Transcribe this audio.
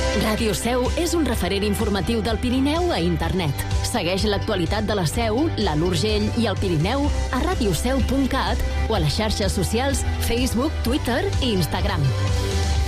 Ràdio Seu és un referent informatiu del Pirineu a internet. Segueix l'actualitat de la Seu, l'Alt Urgell i el Pirineu a radioseu.cat o a les xarxes socials Facebook, Twitter i Instagram.